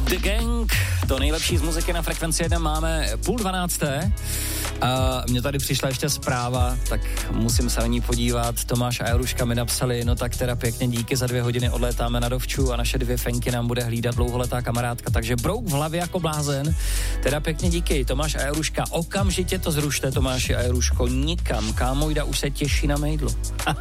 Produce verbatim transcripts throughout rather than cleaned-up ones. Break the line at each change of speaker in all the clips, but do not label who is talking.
The Gang, to nejlepší z muziky na Frekvenci jedna, máme půl dvanácté a mně tady přišla ještě zpráva, tak musím se na ní podívat. Tomáš a Jaruška mi napsali, no tak teda pěkně díky, za dvě hodiny odlétáme na Dovču a naše dvě fenky nám bude hlídat dlouholetá kamarádka, takže brouk v hlavě jako blázen. Teda pěkně díky, Tomáš a Jaruška, okamžitě to zrušte, Tomáši a Jaruško, nikam, kámojda už se těší na mejdlo.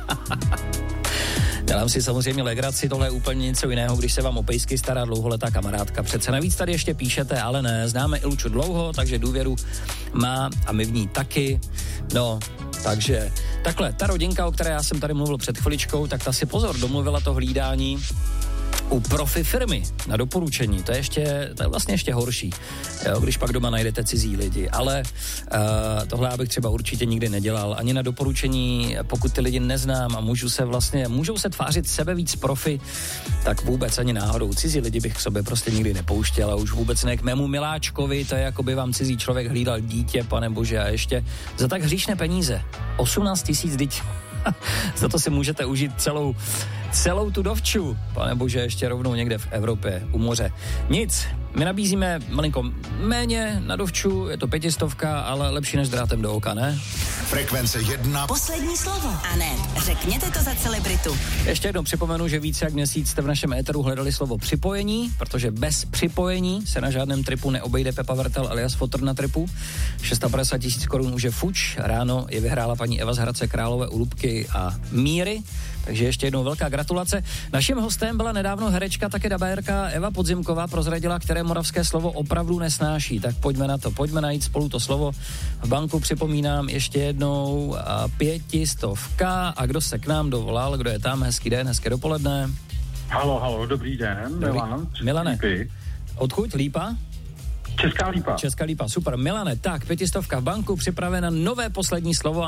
Dělám si samozřejmě legraci, tohle je úplně něco jiného, když se vám o pejsky stará dlouholetá kamarádka. Přece navíc tady ještě píšete, ale ne, známe Ilču dlouho, takže důvěru má a my v ní taky. No, takže takhle, ta rodinka, o které já jsem tady mluvil před chviličkou, tak ta si pozor, domluvila to hlídání u profi firmy na doporučení, to je ještě, to je vlastně ještě horší, jo, když pak doma najdete cizí lidi, ale uh, tohle já bych třeba určitě nikdy nedělal, ani na doporučení, pokud ty lidi neznám a můžu se vlastně, můžou se tvářit sebe víc profi, tak vůbec ani náhodou, cizí lidi bych k sobě prostě nikdy nepouštěl a už vůbec ne k mému miláčkovi, to je jako by vám cizí člověk hlídal dítě, pane bože, a ještě za tak hříšné peníze, osmnáct tisíc dětí. Za to si můžete užít celou, celou tu Dovču, pane bože, ještě rovnou někde v Evropě, u moře. Nic, my nabízíme malinko méně na Dovču, je to pětistovka, ale lepší než drátem do oka, ne?
Frekvence jedna.
Poslední slovo. A ne, řekněte to za celebritu.
Ještě jednou připomenu, že více jak měsíc jste v našem éteru hledali slovo připojení, protože bez připojení se na žádném tripu neobejde Pepa Vrtel alias Fotr na tripu. padesát šest tisíc korun už je fuč, ráno je vyhrála paní Eva z Hradce Králové u Lubky a Míry, takže ještě jednou velká gratulace. Naším hostem byla nedávno herečka, také dabérka Eva Podzimková, prozradila, které moravské slovo opravdu nesnáší. Tak pojďme na to, pojďme najít spolu to slovo. V banku připomínám ještě jednou a pětistovka a kdo se k nám dovolal, kdo je tam, hezký den, hezké dopoledne.
Halo, halo, dobrý den, Milan.
Milane, odkud? Lípa?
Česká Lípa.
Česká Lípa, super. Milane, tak, pětistovka v banku, připravena, nové poslední slovo.